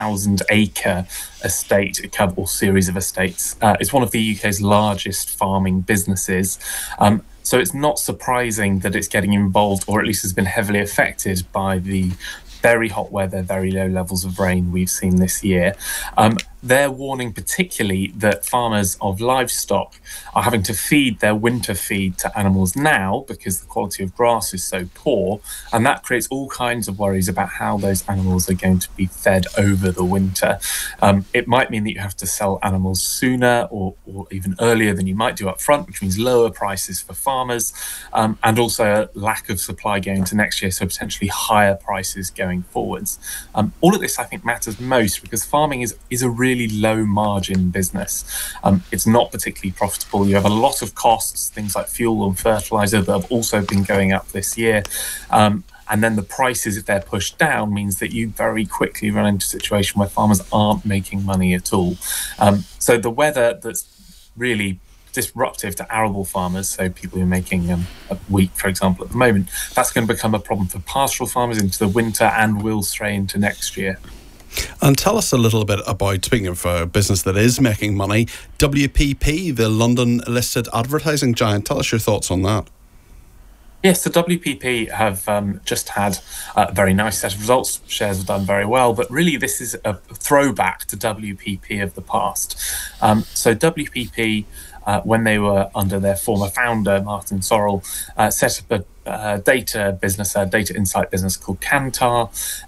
1,000-acre estate, or series of estates. It's one of the UK's largest farming businesses. So it's not surprising that it's getting involved, or at least has been heavily affected by the very hot weather, very low levels of rain we've seen this year. They're warning particularly that farmers of livestock are having to feed their winter feed to animals now because the quality of grass is so poor, and that creates all kinds of worries about how those animals are going to be fed over the winter. It might mean that you have to sell animals sooner or even earlier than you might do up front, which means lower prices for farmers, and also a lack of supply going into next year, so potentially higher prices going forwards. All of this, I think, matters most because farming is a really low margin business. It's not particularly profitable. You have a lot of costs, things like fuel and fertilizer, that have also been going up this year. And then the prices, if they're pushed down, means that you very quickly run into a situation where farmers aren't making money at all. So the weather that's really disruptive to arable farmers, so people who are making wheat, for example, at the moment, that's going to become a problem for pastoral farmers into the winter and will stray into next year. And tell us a little bit about, speaking of a business that is making money, WPP, the London-listed advertising giant. Tell us your thoughts on that. Yes, the WPP have just had a very nice set of results. Shares have done very well, but really this is a throwback to WPP of the past. So WPP, when they were under their former founder, Martin Sorrell, set up a data insight business called Kantar.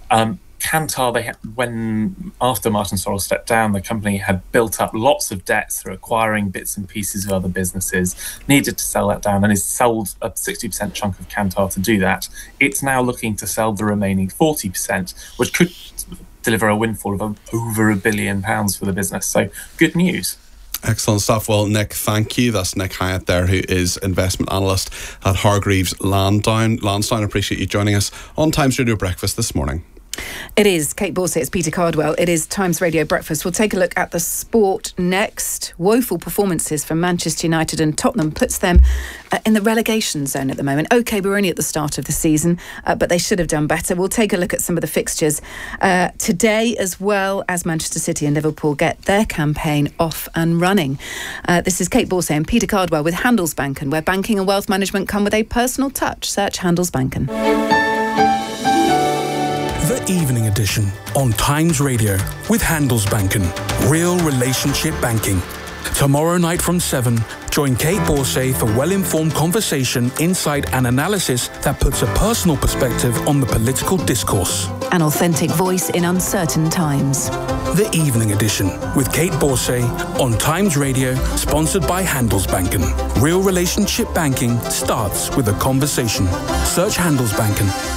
Kantar, after Martin Sorrell stepped down, the company had built up lots of debt through acquiring bits and pieces of other businesses, needed to sell that down, and has sold a 60% chunk of Kantar to do that. It's now looking to sell the remaining 40%, which could deliver a windfall of over £1 billion for the business. So good news. Excellent stuff. Well, Nick, thank you. That's Nick Hyatt there, who is investment analyst at Hargreaves Lansdown. Appreciate you joining us on Times Radio Breakfast this morning. It is Kate Borsay, it's Peter Cardwell. It is Times Radio Breakfast. We'll take a look at the sport next. Woeful performances from Manchester United and Tottenham puts them in the relegation zone at the moment. OK, we're only at the start of the season, but they should have done better. We'll take a look at some of the fixtures today, as well as Manchester City and Liverpool get their campaign off and running. This is Kate Borsay and Peter Cardwell with Handelsbanken, where banking and wealth management come with a personal touch. Search Handelsbanken. The Evening Edition on Times Radio with Handelsbanken. Real relationship banking. Tomorrow night from 7, join Kate Borsay for well-informed conversation, insight and analysis that puts a personal perspective on the political discourse. An authentic voice in uncertain times. The Evening Edition with Kate Borsay on Times Radio, sponsored by Handelsbanken. Real relationship banking starts with a conversation. Search Handelsbanken.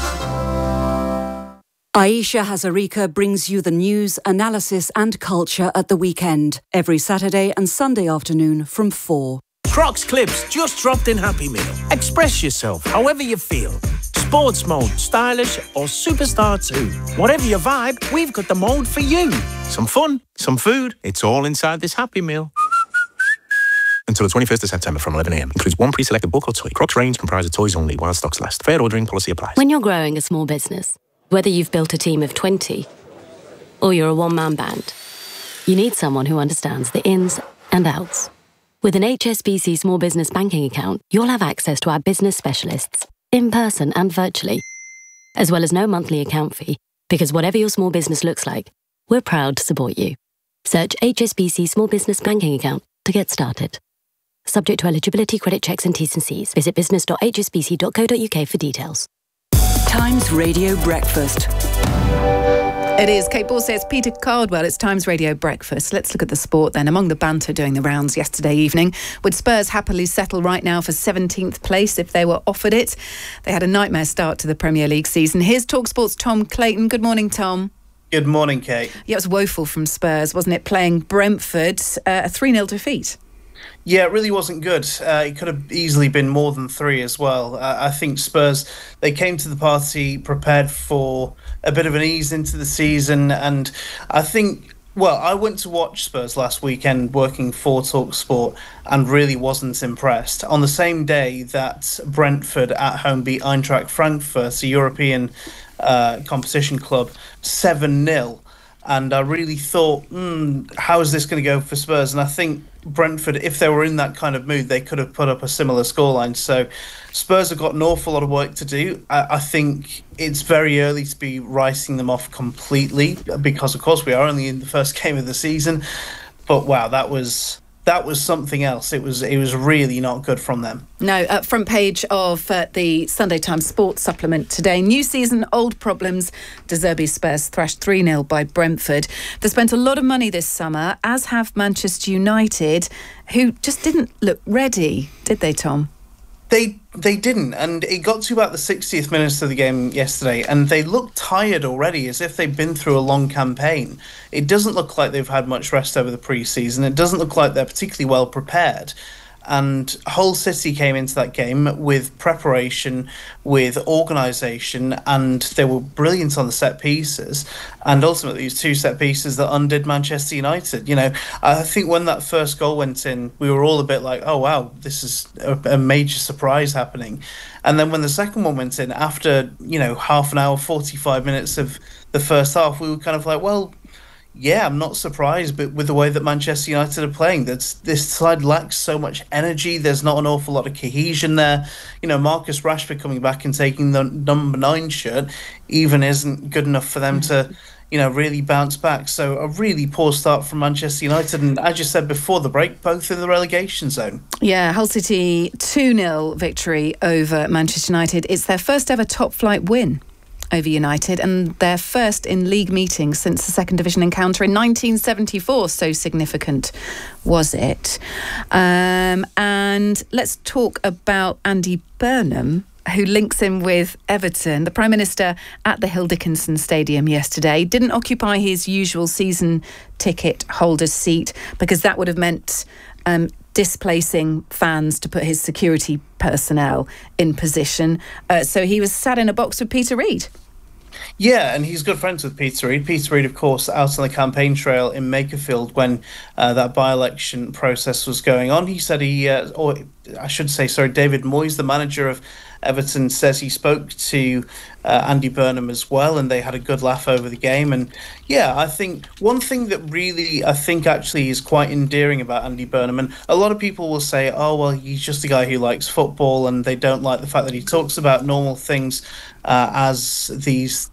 Aisha Hazarika brings you the news, analysis and culture at the weekend, every Saturday and Sunday afternoon from 4. Crocs Clips just dropped in Happy Meal. Express yourself however you feel. Sports mode, stylish or superstar too. Whatever your vibe, we've got the mode for you. Some fun, some food, it's all inside this Happy Meal. Until the 21st of September from 11am. Includes one pre-selected book or toy. Crocs range comprises toys only while stocks last. Fair ordering policy applies. When you're growing a small business, whether you've built a team of 20 or you're a one-man band, you need someone who understands the ins and outs. With an HSBC Small Business Banking account, you'll have access to our business specialists, in person and virtually, as well as no monthly account fee, because whatever your small business looks like, we're proud to support you. Search HSBC Small Business Banking account to get started. Subject to eligibility, credit checks and T's and C's. Visit business.hsbc.co.uk for details. Times Radio Breakfast. It is Kate Borsay, it's Peter Cardwell, it's Times Radio Breakfast. Let's look at the sport then. Among the banter doing the rounds yesterday evening, would Spurs happily settle right now for 17th place if they were offered it? They had a nightmare start to the Premier League season. Here's TalkSport's Tom Clayton. Good morning, Tom. Good morning, Kate. Yeah, it was woeful from Spurs, wasn't it? Playing Brentford, a 3-0 defeat. Yeah, it really wasn't good. It could have easily been more than 3 as well. I think Spurs, they came to the party prepared for a bit of an ease into the season. And I think, well, I went to watch Spurs last weekend working for TalkSport and really wasn't impressed. On the same day that Brentford at home beat Eintracht Frankfurt, a European competition club, 7-0. And I really thought, how is this going to go for Spurs? And I think Brentford, if they were in that kind of mood, they could have put up a similar scoreline. So Spurs have got an awful lot of work to do. I think it's very early to be writing them off completely because, of course, we are only in the first game of the season. But wow, that was something else. It was really not good from them. No, front page of the Sunday Times Sports Supplement today. New season, old problems. De Zerbi Spurs thrashed 3-0 by Brentford. They spent a lot of money this summer, as have Manchester United, who just didn't look ready, did they, Tom? They didn't, and it got to about the 60th minute of the game yesterday, and they looked tired already, as if they'd been through a long campaign. It doesn't look like they've had much rest over the pre-season. It doesn't look like they're particularly well prepared. And Hull City came into that game with preparation, with organisation, and they were brilliant on the set pieces. And ultimately, these two set pieces that undid Manchester United. You know, I think when that first goal went in, we were all a bit like, oh, wow, this is a major surprise happening. And then when the second one went in, after, half an hour, 45 minutes of the first half, we were kind of like, well, yeah, I'm not surprised, but with the way that Manchester United are playing, this side lacks so much energy. There's not an awful lot of cohesion there. Marcus Rashford coming back and taking the number 9 shirt even isn't good enough for them to, really bounce back. So a really poor start from Manchester United. And as you said before the break, both in the relegation zone. Yeah, Hull City 2-0 victory over Manchester United. It's their first ever top flight win over United, and their first in league meetings since the second division encounter in 1974. So significant was it? And let's talk about Andy Burnham, who links in with Everton. The Prime Minister at the Hill Dickinson Stadium yesterday didn't occupy his usual season ticket holder's seat because that would have meant displacing fans to put his security personnel in position. So he was sat in a box with Peter Reid. Yeah, and he's good friends with Peter Reid. Peter Reid, of course, out on the campaign trail in Makerfield when that by-election process was going on. He said David Moyes, the manager of Everton, says he spoke to Andy Burnham as well, and they had a good laugh over the game. And yeah, I think one thing that really, actually is quite endearing about Andy Burnham, and a lot of people will say, oh, well, he's just a guy who likes football, and they don't like the fact that he talks about normal things as these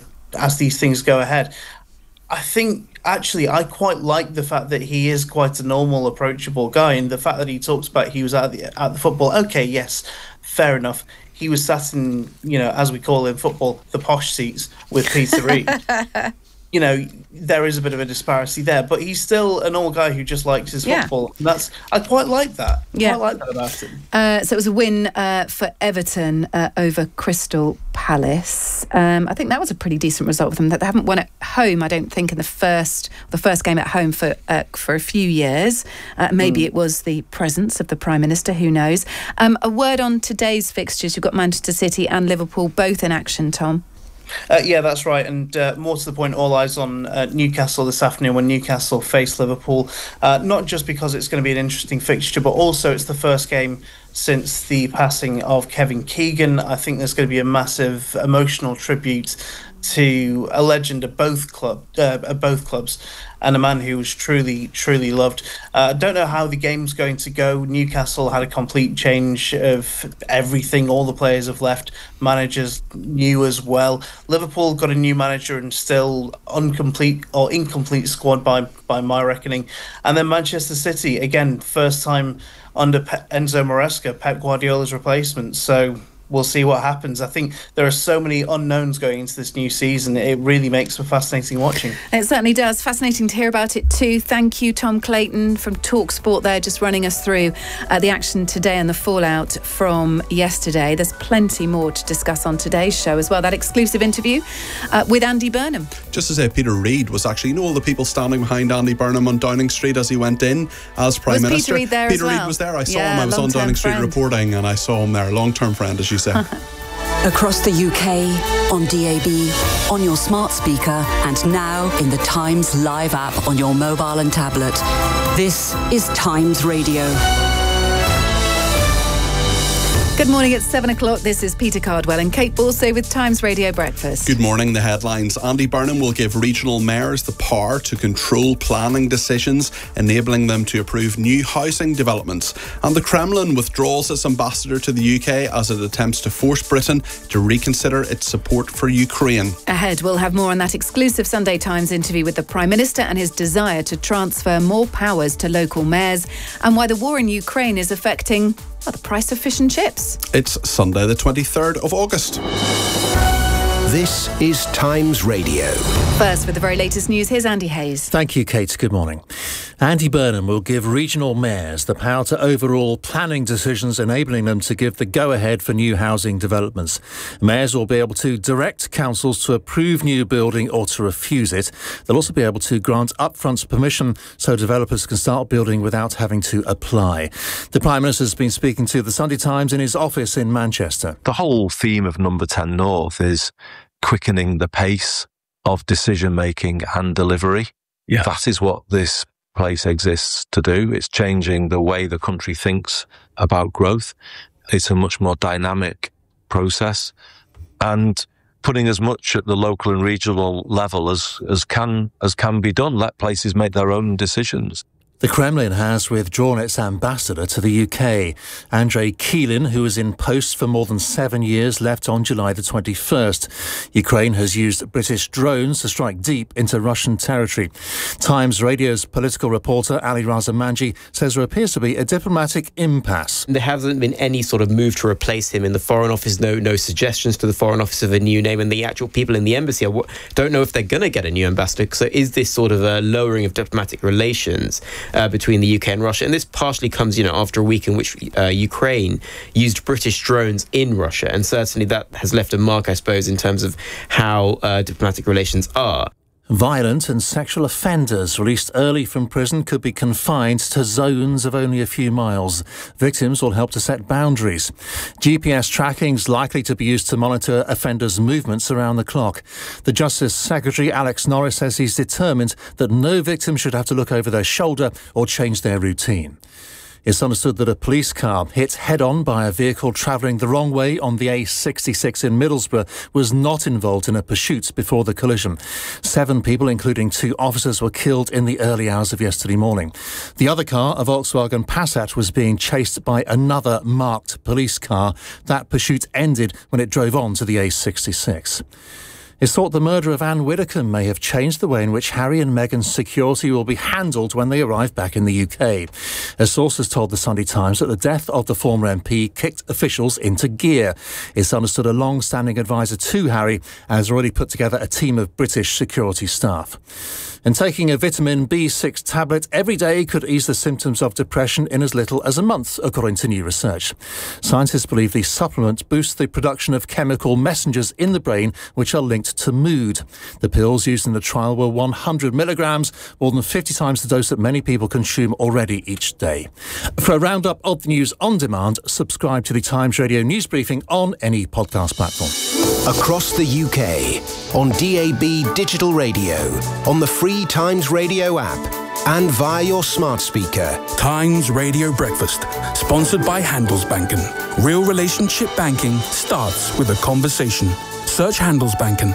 things go ahead. I think actually I quite like the fact that he is quite a normal, approachable guy, and the fact that he talks about he was at the football. Okay, yes, fair enough. He was sat in, as we call it in football, the posh seats with Peter Reid. There is a bit of a disparity there, but he's still a normal guy who just likes his football. And I quite like that. Yeah. I quite like that about him. So it was a win for Everton over Crystal Palace. I think that was a pretty decent result for them. That they haven't won at home, I don't think, in the first game at home for a few years. Maybe it was the presence of the Prime Minister, who knows. A word on today's fixtures. You've got Manchester City and Liverpool both in action, Tom. Yeah, that's right. And more to the point, all eyes on Newcastle this afternoon when Newcastle face Liverpool. Not just because it's going to be an interesting fixture, but also it's the first game since the passing of Kevin Keegan. I think there's going to be a massive emotional tribute to a legend of both clubs, and a man who was truly, truly loved. I don't know how the game's going to go. Newcastle had a complete change of everything. All the players have left. Managers new as well. Liverpool got a new manager and still incomplete squad by my reckoning. And then Manchester City, again, first time under Enzo Maresca, Pep Guardiola's replacement. So we'll see what happens. I think there are so many unknowns going into this new season. It really makes for fascinating watching. It certainly does. Fascinating to hear about it too. Thank you, Tom Clayton from TalkSport there, just running us through the action today and the fallout from yesterday. There's plenty more to discuss on today's show as well. That exclusive interview with Andy Burnham. Just to say, Peter Reid was actually, all the people standing behind Andy Burnham on Downing Street as he went in as Prime Minister. Peter Reid there as well? Peter Reid was there. I saw him. I was on Downing Street reporting, and I saw him there. Long-term friend, as you say. Across the UK, on DAB, on your smart speaker, and now in the Times Live app on your mobile and tablet. This is Times Radio. Good morning, it's 7 o'clock. This is Peter Cardwell and Kate Borsay with Times Radio Breakfast. Good morning. The headlines. Andy Burnham will give regional mayors the power to control planning decisions, enabling them to approve new housing developments. And the Kremlin withdraws its ambassador to the UK as it attempts to force Britain to reconsider its support for Ukraine. Ahead, we'll have more on that exclusive Sunday Times interview with the Prime Minister and his desire to transfer more powers to local mayors, and why the war in Ukraine is affecting the price of fish and chips. It's Sunday the 23rd of August. This is Times Radio. First, with the very latest news, here's Andy Hayes. Thank you, Kate. Good morning. Andy Burnham will give regional mayors the power to overrule planning decisions, enabling them to give the go-ahead for new housing developments. Mayors will be able to direct councils to approve new building or to refuse it. They'll also be able to grant upfront permission so developers can start building without having to apply. The Prime Minister has been speaking to the Sunday Times in his office in Manchester. The whole theme of Number 10 North is quickening the pace of decision-making and delivery. Yeah. That is what this place exists to do. It's changing the way the country thinks about growth. It's a much more dynamic process and putting as much at the local and regional level as can be done. Let places make their own decisions. The Kremlin has withdrawn its ambassador to the UK. Andrei Keelin, who was in post for more than 7 years, left on July the 21st. Ukraine has used British drones to strike deep into Russian territory. Times Radio's political reporter Ali Raza Manji says there appears to be a diplomatic impasse. There hasn't been any sort of move to replace him in the Foreign Office, no suggestions to the Foreign Office of a new name, and the actual people in the embassy don't know if they're going to get a new ambassador. So is this sort of a lowering of diplomatic relations between the UK and Russia? And this partially comes, after a week in which Ukraine used British drones in Russia. And certainly that has left a mark, I suppose, in terms of how diplomatic relations are. Violent and sexual offenders released early from prison could be confined to zones of only a few miles. Victims will help to set boundaries. GPS tracking is likely to be used to monitor offenders' movements around the clock. The Justice Secretary, Alex Norris, says he's determined that no victim should have to look over their shoulder or change their routine. It's understood that a police car hit head-on by a vehicle travelling the wrong way on the A66 in Middlesbrough was not involved in a pursuit before the collision. 7 people, including 2 officers, were killed in the early hours of yesterday morning. The other car, a Volkswagen Passat, was being chased by another marked police car. That pursuit ended when it drove on to the A66. It's thought the murder of Anne Widdecombe may have changed the way in which Harry and Meghan's security will be handled when they arrive back in the UK. A source has told the Sunday Times that the death of the former MP kicked officials into gear. It's understood a long-standing advisor to Harry has already put together a team of British security staff. And taking a vitamin B6 tablet every day could ease the symptoms of depression in as little as a month, according to new research. Scientists believe the supplement boosts the production of chemical messengers in the brain, which are linked to mood. The pills used in the trial were 100 milligrams, more than 50 times the dose that many people consume already each day. For a roundup of the news on demand, subscribe to the Times Radio news briefing on any podcast platform. Across the UK, on DAB digital radio, on the free Times Radio app, and via your smart speaker. Times Radio Breakfast, sponsored by Handelsbanken. Real relationship banking starts with a conversation. Search Handelsbanken.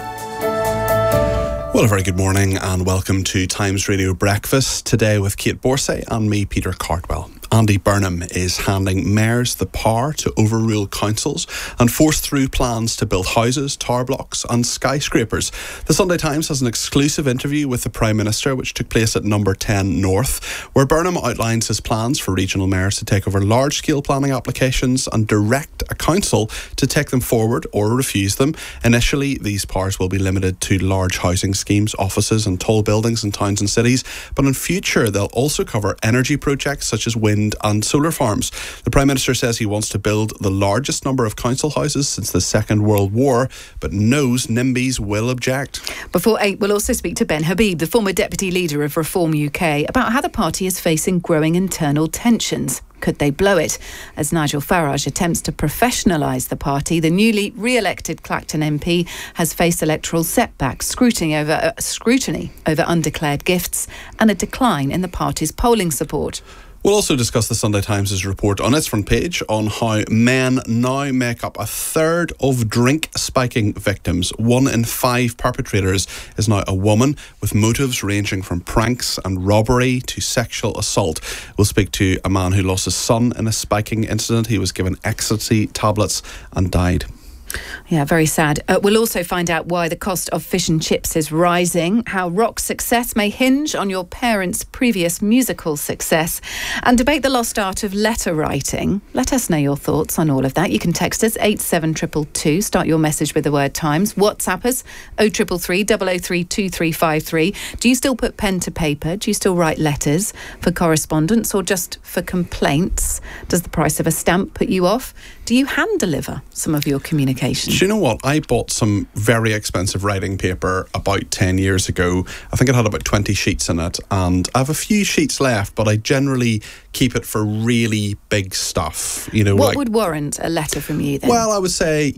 Well, a very good morning and welcome to Times Radio Breakfast, today with Kate Borsay and me, Peter Cardwell. Andy Burnham is handing mayors the power to overrule councils and force through plans to build houses, tower blocks and skyscrapers. The Sunday Times has an exclusive interview with the Prime Minister, which took place at Number 10 North, where Burnham outlines his plans for regional mayors to take over large-scale planning applications and direct a council to take them forward or refuse them. Initially, these powers will be limited to large housing schemes, offices and tall buildings in towns and cities, but in future they'll also cover energy projects such as wind and solar farms. The Prime Minister says he wants to build the largest number of council houses since the Second World War, but knows NIMBYs will object. Before 8, we'll also speak to Ben Habib, the former deputy leader of Reform UK, about how the party is facing growing internal tensions. Could they blow it? As Nigel Farage attempts to professionalise the party, the newly re-elected Clacton MP has faced electoral setbacks, scrutiny over undeclared gifts and a decline in the party's polling support. We'll also discuss the Sunday Times' report on its front page on how men now make up a third of drink spiking victims. 1 in 5 perpetrators is now a woman, with motives ranging from pranks and robbery to sexual assault. We'll speak to a man who lost his son in a spiking incident. He was given ecstasy tablets and died. Yeah, very sad. We'll also find out why the cost of fish and chips is rising, how rock success may hinge on your parents' previous musical success, and debate the lost art of letter writing. Let us know your thoughts on all of that. You can text us 87222, start your message with the word Times. WhatsApp us 0333 003 2353. Do you still put pen to paper? Do you still write letters for correspondence or just for complaints? Does the price of a stamp put you off? Do you hand deliver some of your communication? Do you know what? I bought some very expensive writing paper about 10 years ago. I think it had about 20 sheets in it, and I have a few sheets left, but I generally keep it for really big stuff. You know, what would warrant a letter from you then? Well, I would say,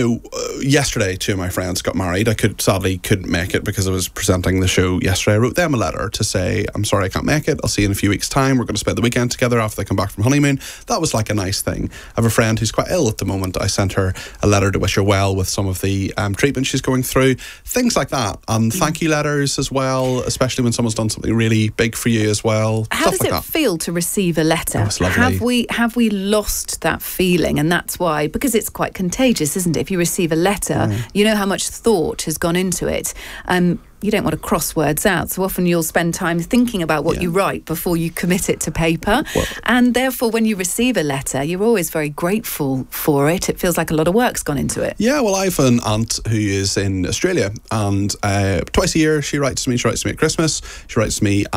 yesterday 2 of my friends got married. I sadly couldn't make it because I was presenting the show yesterday. I wrote them a letter to say, I'm sorry I can't make it. I'll see you in a few weeks' time. We're going to spend the weekend together after they come back from honeymoon. That was like a nice thing. I have a friend who's quite ill at the moment. I sent her a letter to wish her well with some of the treatment she's going through. Things like that. And thank you letters as well, especially when someone's done something really big for you as well. How does it feel to receive a letter? Oh, it's lovely. Have we lost that feeling? And that's why, because it's quite contagious, isn't it? If you receive a letter, you know how much thought has gone into it. You don't want to cross words out, so often you'll spend time thinking about what you write before you commit it to paper, and therefore when you receive a letter you're always very grateful for it. It feels like a lot of work's gone into it. Yeah, well, I have an aunt who is in Australia, and twice a year she writes to me. She writes to me at Christmas, she writes to me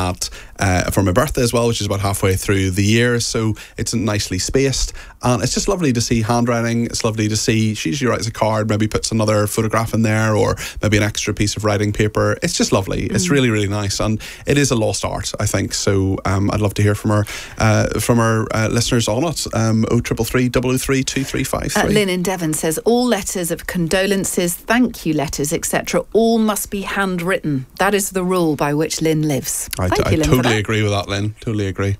for my birthday as well, which is about halfway through the year, so it's nicely spaced, and it's just lovely to see handwriting. It's lovely to see, she usually writes a card, maybe puts another photograph in there, or maybe an extra piece of writing paper. It's just lovely. It's really, really nice, and it is a lost art, I think. So I'd love to hear from our listeners on it. 0333 003 2353. Lynn in Devon says all letters of condolences, thank you letters, etc., all must be handwritten. That is the rule by which Lynn lives. I totally agree with that, Lynn. Totally agree.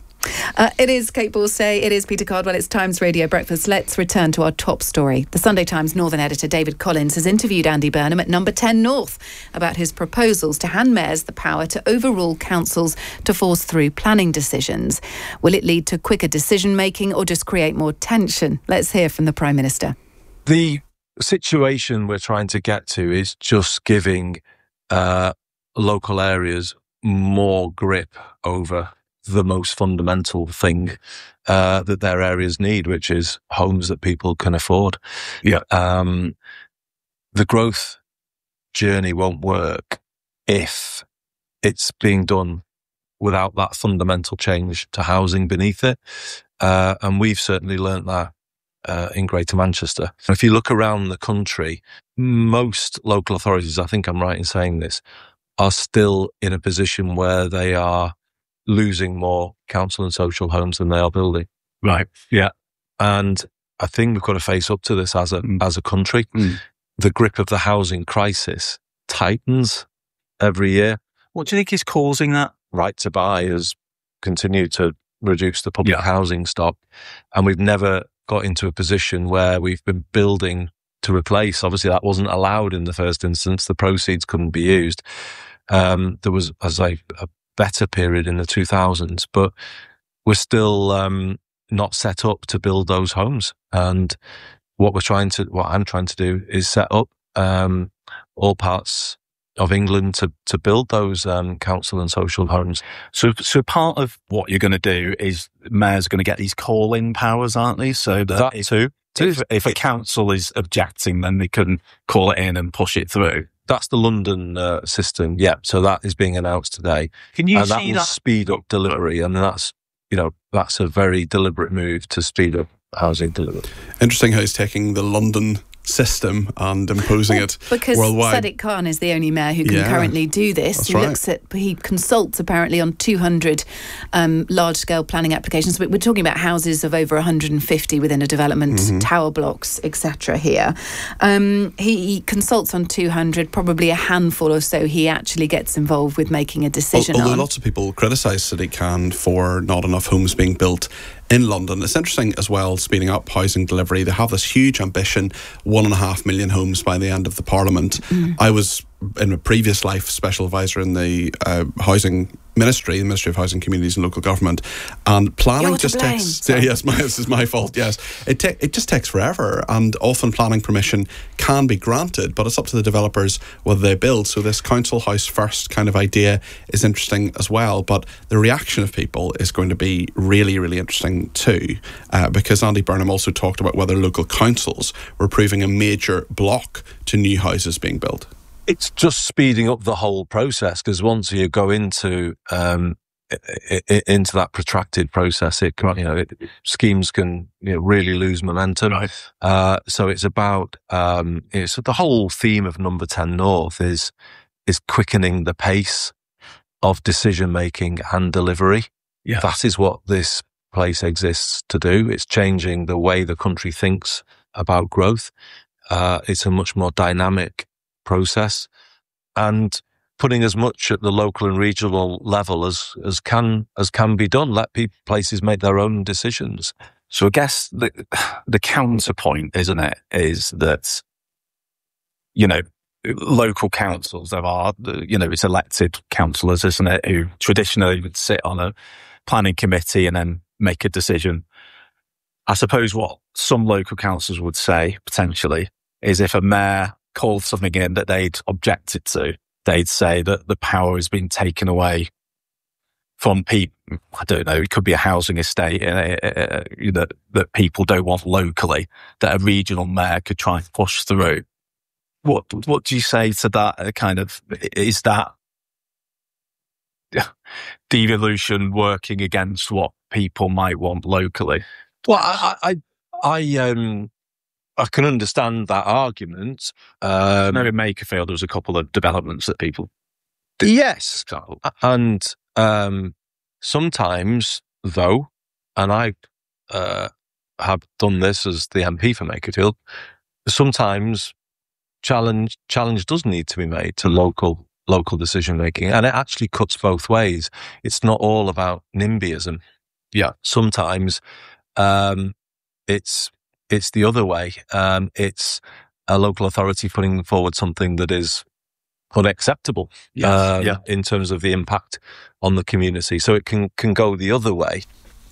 It is Kate Borsay, it is Peter Cardwell, it's Times Radio Breakfast. Let's return to our top story. The Sunday Times Northern editor David Collins has interviewed Andy Burnham at Number 10 North about his proposals to hand mayors the power to overrule councils to force through planning decisions. Will it lead to quicker decision making or just create more tension? Let's hear from the Prime Minister. The situation we're trying to get to is just giving local areas more grip over the most fundamental thing that their areas need, which is homes that people can afford. Yeah. The growth journey won't work if it's being done without that fundamental change to housing beneath it. And we've certainly learnt that in Greater Manchester. If you look around the country, most local authorities, I think I'm right in saying this, are still in a position where they are losing more council and social homes than they are building. Right. Yeah. And I think we've got to face up to this as a country. The grip of the housing crisis tightens every year. What do you think is causing that? Right to Buy has continued to reduce the public housing stock, and we've never got into a position where we've been building to replace. Obviously, that wasn't allowed in the first instance. The proceeds couldn't be used. There was, as a better period in the 2000s, but we're still not set up to build those homes. And what I'm trying to do is set up all parts of England to build those council and social homes. So part of what you're going to do is mayors are going to get these call-in powers, aren't they? So that if a council is objecting, then they can call it in and push it through. That's the London system, yeah. So that is being announced today. Can you see that will speed up delivery, and that's a very deliberate move to speed up housing delivery. Interesting how he's taking the London system and imposing it because worldwide. Sadiq Khan is the only mayor who can currently do this. He consults apparently on 200 large-scale planning applications. We're talking about houses of over 150 within a development, tower blocks, etc. here. He consults on 200, probably a handful or so he actually gets involved with making a decision Although on. lots of people criticise Sadiq Khan for not enough homes being built in London. It's interesting as well, speeding up housing delivery. They have this huge ambition, 1.5 million homes by the end of the Parliament. I was, in a previous life, special advisor in the housing ministry, the Ministry of Housing, Communities and Local Government, and planning just takes... Yes, this is my fault, yes. It just takes forever, and often planning permission can be granted, but it's up to the developers whether they build. So this council house first kind of idea is interesting as well, but the reaction of people is going to be really, really interesting too, because Andy Burnham also talked about whether local councils were proving a major block to new houses being built. It's just speeding up the whole process, because once you go into that protracted process, schemes can really lose momentum. Right. So it's about so the whole theme of Number 10 North is quickening the pace of decision making and delivery. Yeah. That is what this place exists to do. It's changing the way the country thinks about growth. It's a much more dynamic process, and putting as much at the local and regional level as can be done. Let places make their own decisions. So I guess the counterpoint, isn't it, is that local councils, there are it's elected councillors, isn't it, who traditionally would sit on a planning committee and then make a decision. I suppose what some local councils would say potentially is if a mayor called something in that they'd objected to, they'd say that the power has been taken away from people. I don't know, it could be a housing estate that people don't want locally, that a regional mayor could try and push through. What do you say to that kind of, is that devolution working against what people might want locally? Well, I can understand that argument. Maybe in Makerfield, there was a couple of developments that people did. Yes. And sometimes, though, and I have done this as the MP for Makerfield, sometimes challenge does need to be made to local decision making, and it actually cuts both ways. It's not all about NIMBYism. Yeah. Sometimes it's the other way. It's a local authority putting forward something that is unacceptable in terms of the impact on the community. So it can go the other way.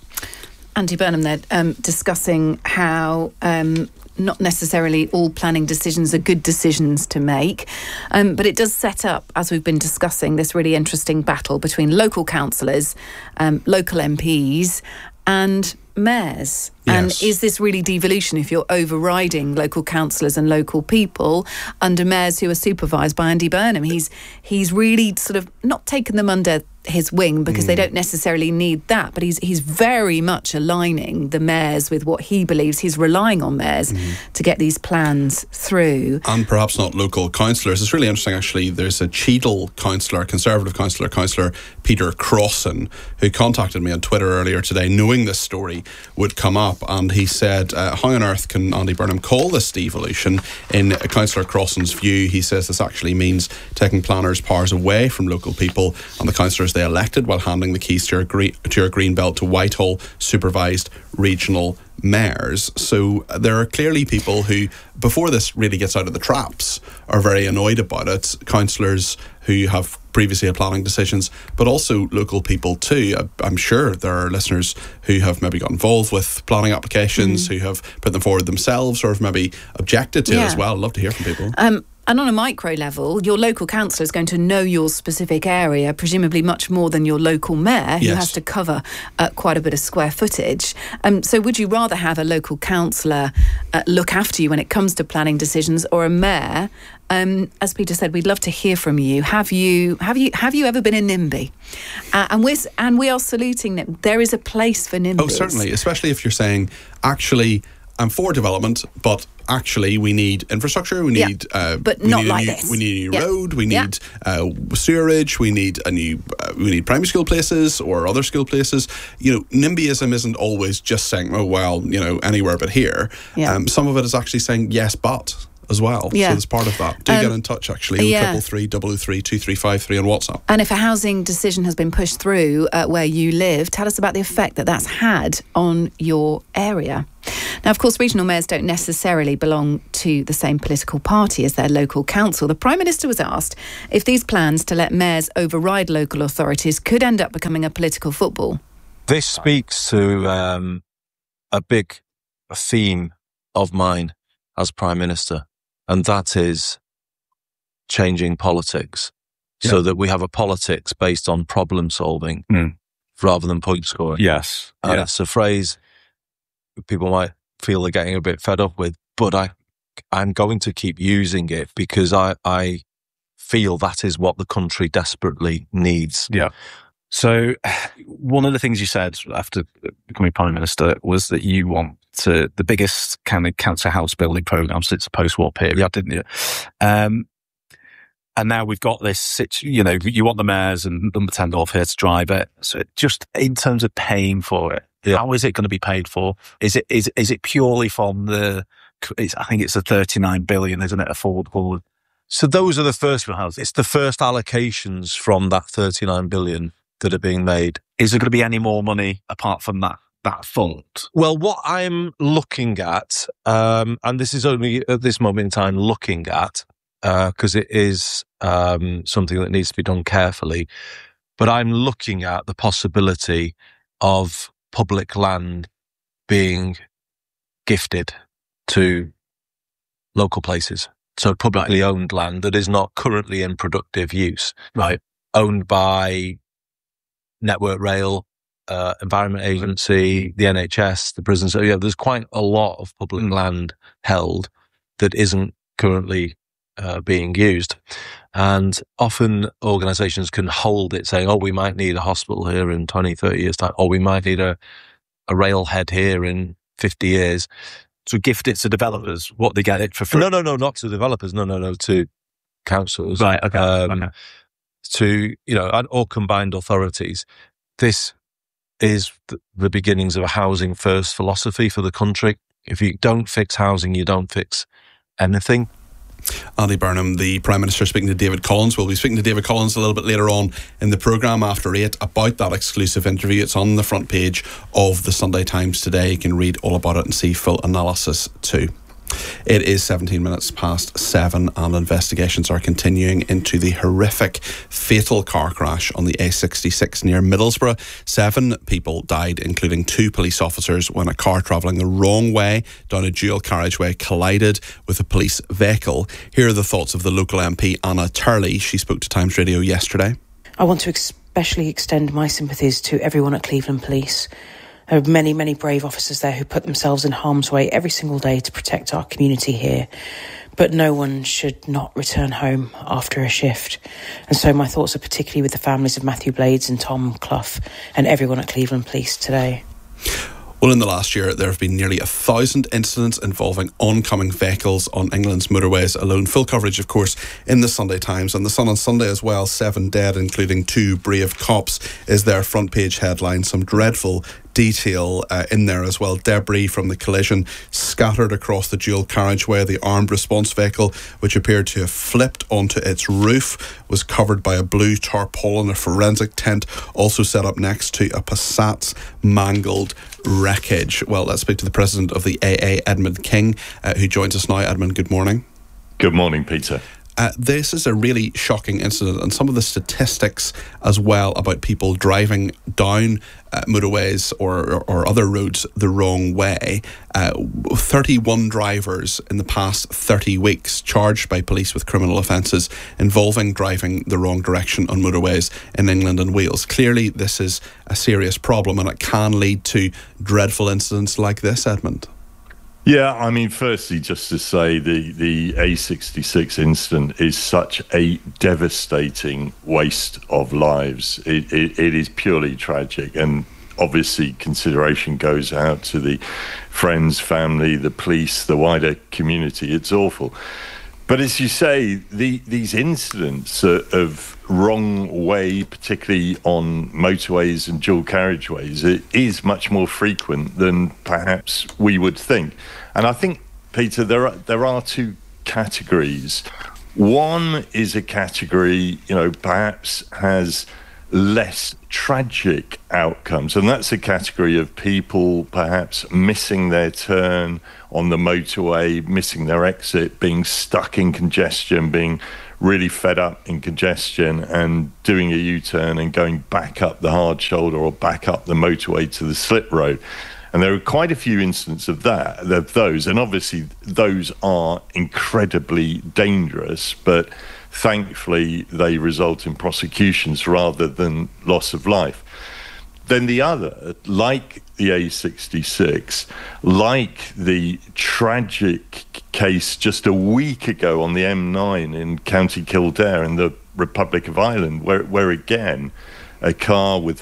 Andy Burnham there, discussing how not necessarily all planning decisions are good decisions to make, but it does set up, as we've been discussing, this really interesting battle between local councillors, local MPs and mayors. Yes. And is this really devolution if you're overriding local councillors and local people under mayors who are supervised by Andy Burnham? He's really sort of not taken them under his wing because they don't necessarily need that, but he's very much aligning the mayors with what he believes. He's relying on mayors to get these plans through. And perhaps not local councillors. It's really interesting, actually. There's a Cheadle councillor, Conservative councillor Peter Crossan, who contacted me on Twitter earlier today knowing this story would come up, and he said, how on earth can Andy Burnham call this devolution? In Councillor Crossan's view, he says this actually means taking planners' powers away from local people and the councillors they elected, while handing the keys to your green belt to Whitehall supervised regional mayors. So there are clearly people who, before this really gets out of the traps, are very annoyed about it. Councillors who have previously had planning decisions, but also local people too. I'm sure there are listeners who have maybe got involved with planning applications, who have put them forward themselves, or have maybe objected to it as well. I'd love to hear from people. And on a micro level, your local councillor is going to know your specific area, presumably much more than your local mayor, who has to cover quite a bit of square footage. So would you rather have a local councillor look after you when it comes to planning decisions, or a mayor? As Peter said, we'd love to hear from you. Have you ever been in NIMBY? And we are saluting that there is a place for NIMBYs. Oh, certainly, especially if you're saying, actually, I'm for development, but actually we need infrastructure, we need but not like this. We need a new road, we need sewerage, we need we need primary school places or other school places. NIMBYism isn't always just saying, oh well, anywhere but here. Some of it is actually saying yes but as well. So there's part of that. Do get in touch actually on 333 2353 on WhatsApp. And if a housing decision has been pushed through where you live, tell us about the effect that's had on your area. Now, of course, regional mayors don't necessarily belong to the same political party as their local council. The Prime Minister was asked if these plans to let mayors override local authorities could end up becoming a political football. This speaks to a big theme of mine as Prime Minister, and that is changing politics so that we have a politics based on problem solving rather than point scoring. Yes. And it's a phrase people might feel they're getting a bit fed up with, but I'm going to keep using it because I feel that is what the country desperately needs. Yeah. So one of the things you said after becoming Prime Minister was that you want the biggest kind of council house building programme since the post-war period, didn't you? And now we've got this, you want the mayors and Number 10 North here to drive it. So just in terms of paying for it, how is it going to be paid for? Is it purely from I think it's the 39 billion, isn't it, affordable? So those are the first houses. It's the first allocations from that 39 billion that are being made. Is there going to be any more money apart from that fund? Well, what I'm looking at, and this is only at this moment in time looking at, because it is something that needs to be done carefully, but I'm looking at the possibility of public land being gifted to local places. So publicly owned land that is not currently in productive use. Right. Owned by Network Rail, Environment Agency, the NHS, the prisons. So there's quite a lot of public land held that isn't currently being used. And often organisations can hold it saying, we might need a hospital here in 20, 30 years' time, or we might need a railhead here in 50 years. To gift it to developers, what they get it for free? No, not to developers. No, to councils. Right, okay. To, or combined authorities. This is the beginnings of a housing first philosophy for the country. If you don't fix housing, you don't fix anything. Andy Burnham, the Prime Minister, speaking to David Collins. We'll be speaking to David Collins a little bit later on in the programme after 8 about that exclusive interview. It's on the front page of the Sunday Times today. You can read all about it and see full analysis too. It is 17 minutes past 7 and investigations are continuing into the horrific fatal car crash on the A66 near Middlesbrough. 7 people died, including 2 police officers, when a car travelling the wrong way down a dual carriageway collided with a police vehicle. Here are the thoughts of the local MP Anna Turley. She spoke to Times Radio yesterday. I want to especially extend my sympathies to everyone at Cleveland Police. There are many, many brave officers there who put themselves in harm's way every single day to protect our community here. But no one should not return home after a shift. And so my thoughts are particularly with the families of Matthew Blades and Tom Clough and everyone at Cleveland Police today. Well, in the last year, there have been nearly 1,000 incidents involving oncoming vehicles on England's motorways alone. Full coverage, of course, in the Sunday Times. And the Sun on Sunday as well, 7 dead, including 2 brave cops, is their front page headline. Some dreadful detail in there as well. Debris from the collision scattered across the dual carriageway. The armed response vehicle, which appeared to have flipped onto its roof, was covered by a blue tarpaulin. A forensic tent also set up next to a Passat's mangled wreckage. Well, let's speak to the president of the AA, Edmund King, who joins us now. Edmund, good morning. Good morning, Peter. This is a really shocking incident, and some of the statistics as well about people driving down motorways or other roads the wrong way. 31 drivers in the past 30 weeks charged by police with criminal offences involving driving the wrong direction on motorways in England and Wales. Clearly, this is a serious problem, and it can lead to dreadful incidents like this, Edmund. Yeah, I mean, firstly, just to say the A66 incident is such a devastating waste of lives. It is purely tragic. And obviously consideration goes out to the friends, family, the police, the wider community. It's awful. But as you say, these incidents of wrong way, particularly on motorways and dual carriageways, it is much more frequent than perhaps we would think. And I think, Peter, there are two categories. One is a category, perhaps has less tragic outcomes, and that's a category of people perhaps missing their turn on the motorway, missing their exit, being stuck in congestion, being really fed up in congestion and doing a U-turn and going back up the hard shoulder or back up the motorway to the slip road. And there are quite a few instances of those, and obviously those are incredibly dangerous, but thankfully they result in prosecutions rather than loss of life. Then the other, like the A66, like the tragic case just a week ago on the M9 in County Kildare in the Republic of Ireland, where again, a car with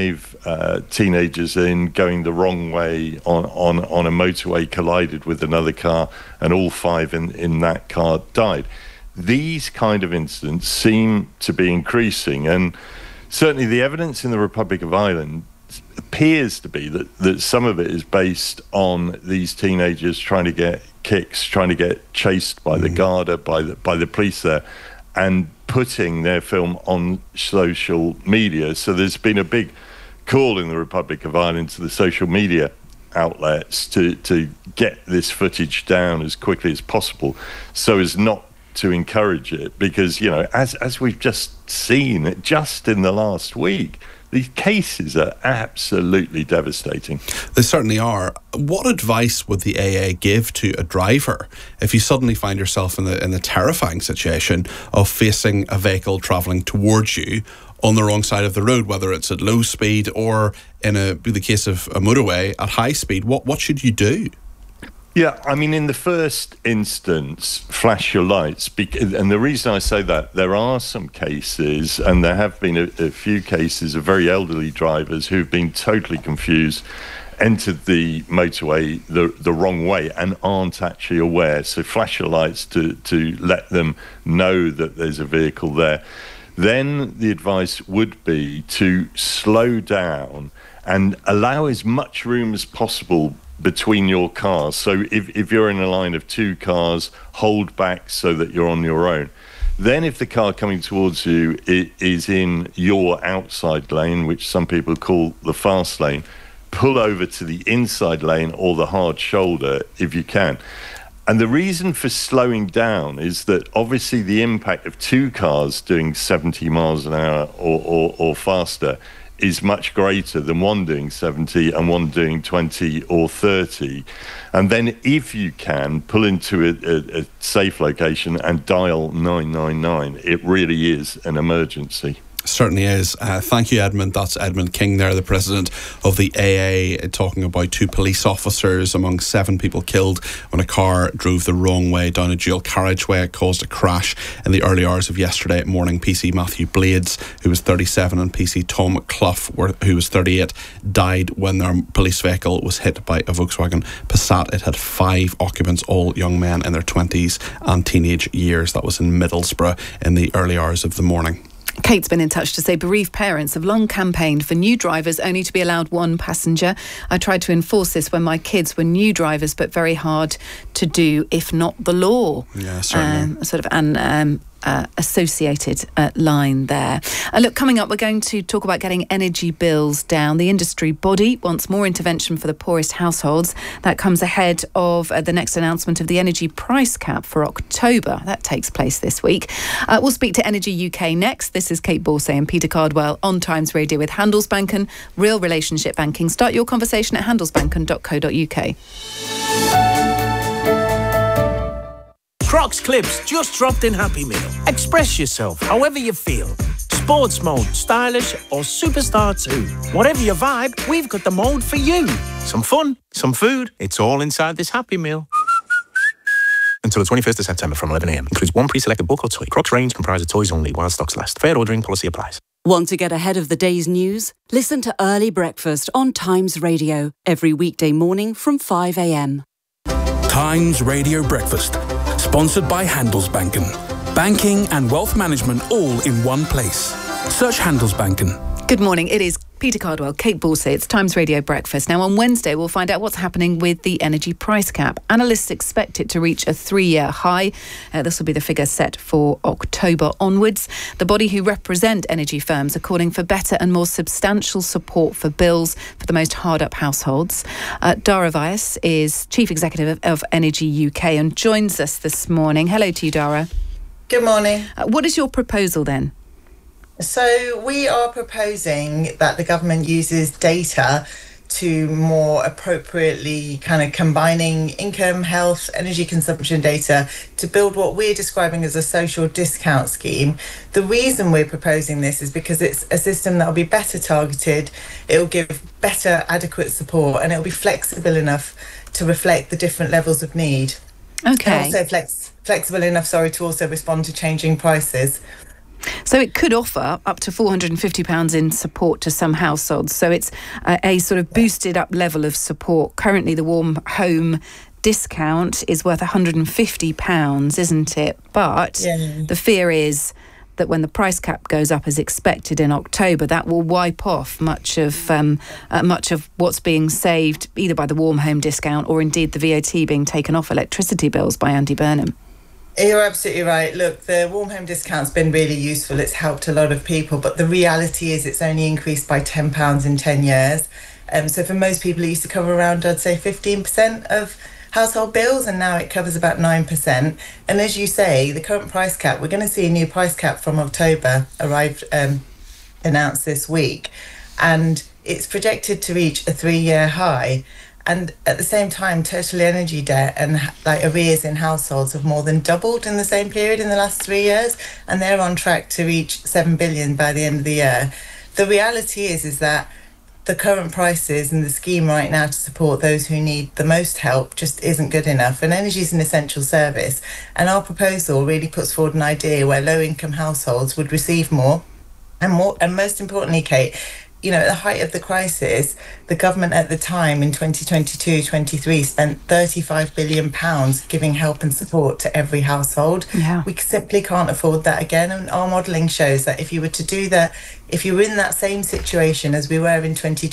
5 teenagers going the wrong way on a motorway collided with another car, and all 5 in that car died. These kind of incidents seem to be increasing, and certainly the evidence in the Republic of Ireland appears to be that some of it is based on these teenagers trying to get kicks, trying to get chased by the Garda, by the police there, and putting their film on social media. So there's been a big call in the Republic of Ireland to the social media outlets to get this footage down as quickly as possible so as not to encourage it, because as we've just seen just in the last week, these cases are absolutely devastating. They certainly are. What advice would the AA give to a driver if you suddenly find yourself in the terrifying situation of facing a vehicle travelling towards you on the wrong side of the road, whether it's at low speed or in the case of a motorway at high speed? What should you do? Yeah, I mean, in the first instance, flash your lights. And the reason I say that, there are some cases, and there have been a few cases of very elderly drivers who've been totally confused, entered the motorway the wrong way and aren't actually aware. So flash your lights to let them know that there's a vehicle there. Then the advice would be to slow down and allow as much room as possible between your cars. So if you're in a line of 2 cars, hold back so that you're on your own. Then if the car coming towards you is in your outside lane, which some people call the fast lane, pull over to the inside lane or the hard shoulder if you can. And the reason for slowing down is that obviously the impact of 2 cars doing 70 miles an hour or faster is much greater than one doing 70 and one doing 20 or 30. And then if you can, pull into a safe location and dial 999. It really is an emergency. Certainly is. Thank you, Edmund. That's Edmund King there, the president of the AA, talking about 2 police officers among 7 people killed when a car drove the wrong way down a dual carriageway. It caused a crash in the early hours of yesterday morning. PC Matthew Blades, who was 37, and PC Tom Clough, who was 38, died when their police vehicle was hit by a Volkswagen Passat. It had 5 occupants, all young men in their 20s and teenage years. That was in Middlesbrough in the early hours of the morning. Kate's been in touch to say bereaved parents have long campaigned for new drivers only to be allowed 1 passenger. I tried to enforce this when my kids were new drivers, but very hard to do, if not the law. Yeah, certainly. Sort of an associated line there. Look, coming up, we're going to talk about getting energy bills down. The industry body wants more intervention for the poorest households. That comes ahead of the next announcement of the energy price cap for October. That takes place this week. We'll speak to Energy UK next. This is Kate Borsay and Peter Cardwell on Times Radio with Handelsbanken, real relationship banking. Start your conversation at handelsbanken.co.uk. Crocs Clips just dropped in Happy Meal. Express yourself however you feel. Sports mode, stylish or superstar too. Whatever your vibe, we've got the mode for you. Some fun, some food, it's all inside this Happy Meal. Until the 21st of September from 11 a.m. Includes 1 pre-selected bulk or toy. Crocs range comprises toys only while stocks last. Fair ordering policy applies. Want to get ahead of the day's news? Listen to Early Breakfast on Times Radio every weekday morning from 5 a.m. Times Radio Breakfast, sponsored by Handelsbanken. Banking and wealth management all in one place. Search Handelsbanken. Good morning. It is Peter Cardwell, Kate Borsay. It's Times Radio Breakfast. Now, on Wednesday, we'll find out what's happening with the energy price cap. Analysts expect it to reach a 3-year high. This will be the figure set for October onwards. The body who represent energy firms are calling for better and more substantial support for bills for the most hard-up households. Dara Vyas is Chief Executive of Energy UK and joins us this morning. Hello to you, Dara. Good morning. What is your proposal then? So we are proposing that the government uses data to more appropriately kind of combining income, health, energy consumption data to build what we're describing as a social discount scheme. The reason we're proposing this is because it's a system that will be better targeted, it will give better adequate support, and it will be flexible enough to reflect the different levels of need. Okay. And also flexible enough, to also respond to changing prices. So it could offer up to £450 in support to some households. So it's a sort of boosted up level of support. Currently, the Warm Home discount is worth £150, isn't it? But the fear is that when the price cap goes up as expected in October, that will wipe off much of what's being saved either by the Warm Home discount or indeed the VAT being taken off electricity bills by Andy Burnham. You're absolutely right. Look, the Warm Home discount's been really useful. It's helped a lot of people, but the reality is it's only increased by £10 in 10 years. So for most people, it used to cover around, I'd say, 15% of household bills, and now it covers about 9%. And as you say, the current price cap, we're going to see a new price cap from October announced this week, and it's projected to reach a 3-year high. And at the same time, total energy debt and arrears in households have more than doubled in the same period in the last 3 years, and they're on track to reach $7 billion by the end of the year. The reality is that the current prices and the scheme right now to support those who need the most help just isn't good enough. And energy is an essential service, and our proposal really puts forward an idea where low-income households would receive more, and most importantly, Kate, at the height of the crisis, the government at the time in 2022-23 spent £35 billion giving help and support to every household. Yeah. We simply can't afford that again. And our modelling shows that if you were to do that, if you were in that same situation as we were in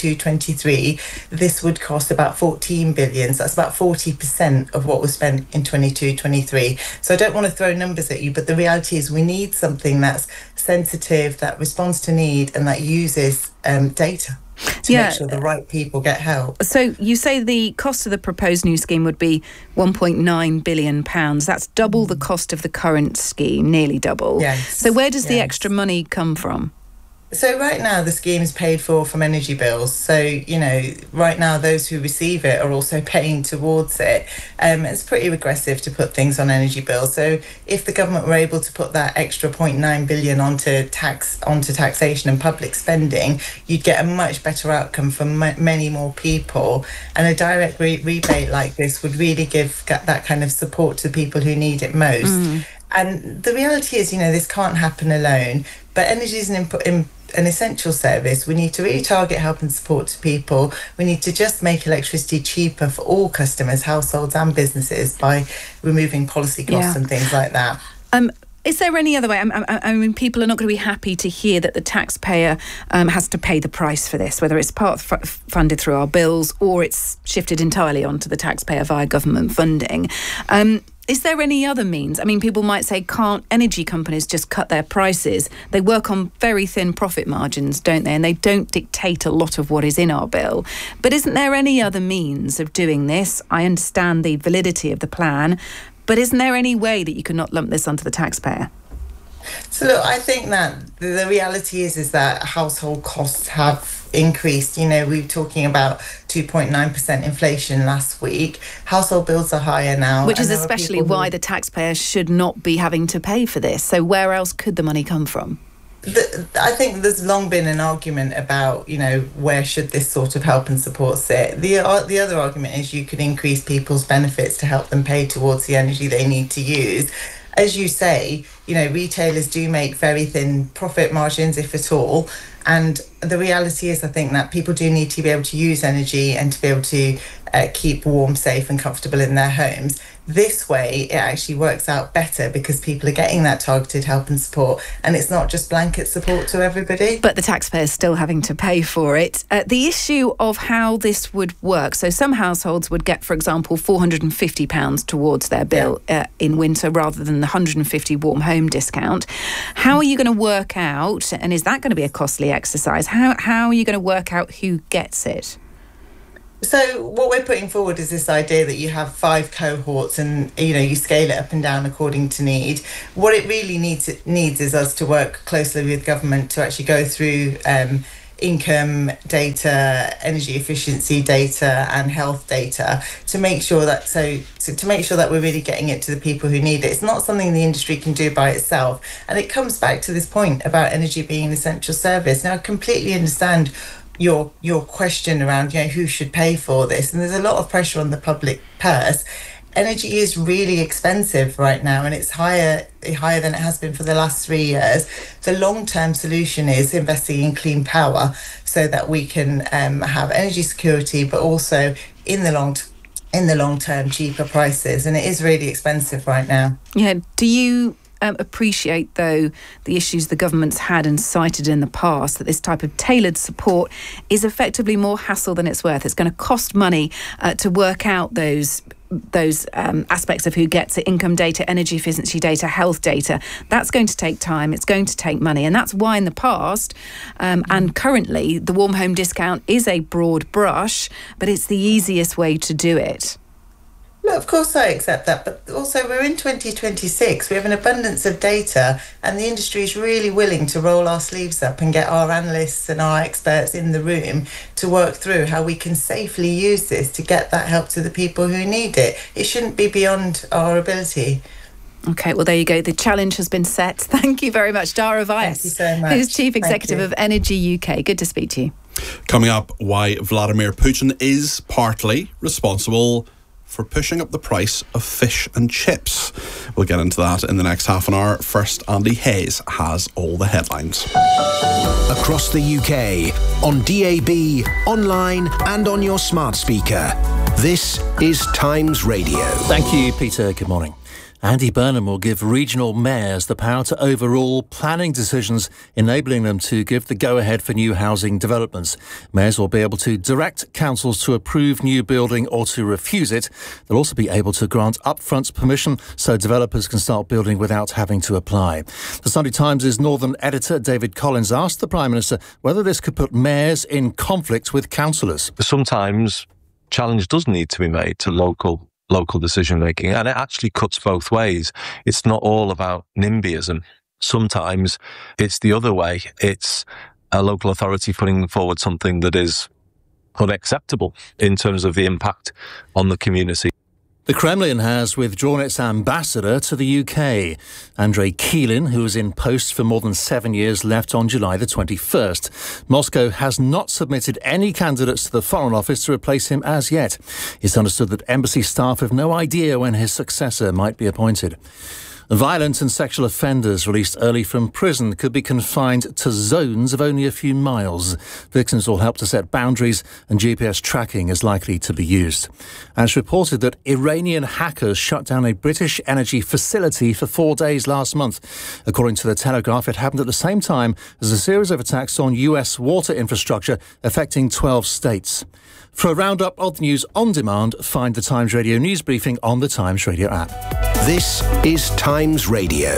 22-23, this would cost about £14 billion. So that's about 40% of what was spent in 22-23. So I don't want to throw numbers at you, but the reality is we need something that's sensitive, that responds to need, and that uses data to make sure the right people get help. So you say the cost of the proposed new scheme would be £1.9 billion. That's double the cost of the current scheme, nearly double. Yes. So where does the extra money come from? So right now the scheme is paid for from energy bills. So, right now those who receive it are also paying towards it. It's pretty regressive to put things on energy bills. So if the government were able to put that extra £0.9 billion onto taxation and public spending, you'd get a much better outcome for many more people. And a direct rebate like this would really give that kind of support to people who need it most. And the reality is, this can't happen alone. But energy is an essential service. We need to really target help and support to people. We need to just make electricity cheaper for all customers, households and businesses by removing policy costs and things like that. Is there any other way? I mean, people are not going to be happy to hear that the taxpayer has to pay the price for this, whether it's part funded through our bills or it's shifted entirely onto the taxpayer via government funding. Is there any other means? I mean, people might say, can't energy companies just cut their prices? They work on very thin profit margins, don't they? And they don't dictate a lot of what is in our bill. But isn't there any other means of doing this? I understand the validity of the plan, but isn't there any way that you could not lump this onto the taxpayer? So look, I think that the reality is that household costs have increased. We were talking about 2.9% inflation last week. Household bills are higher now. Which is especially why the taxpayer should not be having to pay for this. So where else could the money come from? I think there's long been an argument about, where should this sort of help and support sit. The other argument is you could increase people's benefits to help them pay towards the energy they need to use. as you say, retailers do make very thin profit margins, if at all. And the reality is, I think, that people do need to be able to use energy and to be able to keep warm, safe and comfortable in their homes. This way, it actually works out better because people are getting that targeted help and support, and it's not just blanket support to everybody. But the taxpayer's still having to pay for it. The issue of how this would work, so some households would get, for example, £450 towards their bill in winter rather than the £150 warm home discount. How are you going to work out, and is that going to be a costly exercise, how are you going to work out who gets it? So what we're putting forward is this idea that you have 5 cohorts and, you scale it up and down according to need. What it really needs is us to work closely with government to actually go through income data, energy efficiency data and health data to make sure that we're really getting it to the people who need it. It's not something the industry can do by itself. And it comes back to this point about energy being an essential service. Now, I completely understand your question around who should pay for this, and there's a lot of pressure on the public purse. Energy is really expensive right now, and it's higher than it has been for the last 3 years. The long-term solution is investing in clean power so that we can have energy security, but also in the long term cheaper prices, and it is really expensive right now. Yeah. Do you appreciate, though, the issues the government's had and cited in the past, that this type of tailored support is effectively more hassle than it's worth? It's going to cost money to work out those aspects of who gets it: income data, energy efficiency data, health data. That's going to take time, it's going to take money, and that's why in the past and currently the warm home discount is a broad brush, but it's the easiest way to do it. Look, of course I accept that, but also we're in 2026. We have an abundance of data, and the industry is really willing to roll our sleeves up and get our analysts and our experts in the room to work through how we can safely use this to get that help to the people who need it. It shouldn't be beyond our ability. OK, well, there you go. The challenge has been set. Thank you very much, Dara Vyas. Thank you so much. Who's Chief Executive of Energy UK. Good to speak to you. Coming up, why Vladimir Putin is partly responsible for pushing up the price of fish and chips. We'll get into that in the next half an hour. First, Andy Hayes has all the headlines. Across the UK, on DAB, online and on your smart speaker. This is Times Radio. Thank you, Peter. Good morning. Andy Burnham will give regional mayors the power to overrule planning decisions, enabling them to give the go-ahead for new housing developments. Mayors will be able to direct councils to approve new building or to refuse it. They'll also be able to grant upfront permission so developers can start building without having to apply. The Sunday Times' Northern editor David Collins asked the Prime Minister whether this could put mayors in conflict with councillors. Sometimes challenge does need to be made to local decision making, and it actually cuts both ways. It's not all about NIMBYism. Sometimes it's the other way. It's a local authority putting forward something that is unacceptable in terms of the impact on the community. The Kremlin has withdrawn its ambassador to the UK. Andrei Kilin, who was in post for more than 7 years, left on July the 21st. Moscow has not submitted any candidates to the Foreign Office to replace him as yet. It's understood that embassy staff have no idea when his successor might be appointed. Violent and sexual offenders released early from prison could be confined to zones of only a few miles. Victims will help to set boundaries, and GPS tracking is likely to be used. And it's reported that Iranian hackers shut down a British energy facility for 4 days last month. According to The Telegraph, it happened at the same time as a series of attacks on US water infrastructure affecting 12 states. For a roundup of the news on demand, find the Times Radio news briefing on the Times Radio app. This is Times Radio.